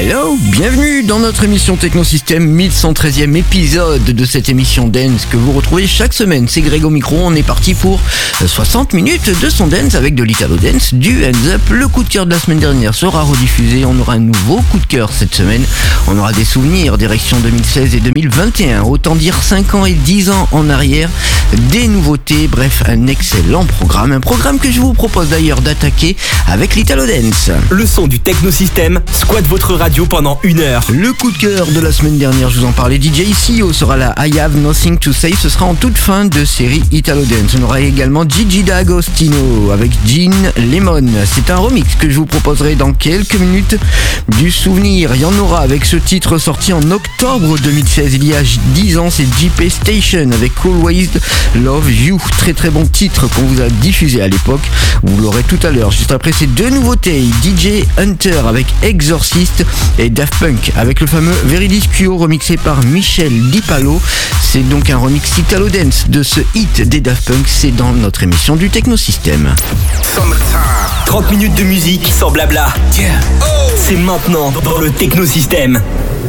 Hello, bienvenue dans notre émission Technosystème, 1113e épisode de cette émission Dance que vous retrouvez chaque semaine. C'est Greg au micro, on est parti pour 60 minutes de son dance avec de l'Italo Dance, du Hands Up. Le coup de cœur de la semaine dernière sera rediffusé, on aura un nouveau coup de cœur cette semaine. On aura des souvenirs, direction 2016 et 2021, autant dire 5 ans et 10 ans en arrière, des nouveautés, bref un excellent programme. Un programme que je vous propose d'ailleurs d'attaquer avec l'Italo Dance. Le son du Technosystème squatte votre radio pendant 1 heure. Le coup de cœur de la semaine dernière, je vous en parlais, DJ CEO sera là, I Have Nothing to Say, ce sera en toute fin de série Italo Dance. On aura également Gigi D'Agostino avec Gin Lemon. C'est un remix que je vous proposerai dans quelques minutes. Du souvenir, il y en aura avec ce titre sorti en octobre 2016, il y a 10 ans, c'est JP Station avec Always Love You. Très très bon titre qu'on vous a diffusé à l'époque, vous l'aurez tout à l'heure. Juste après ces deux nouveautés, DJ Hunter avec Exorcist et Daft Punk avec le fameux Veridisquio remixé par Michel Dipalo. C'est donc un remix Italo Dance de ce hit des Daft Punk, c'est dans notre émission du Technosystème. 30 minutes de musique sans blabla. C'est maintenant dans le Technosystème.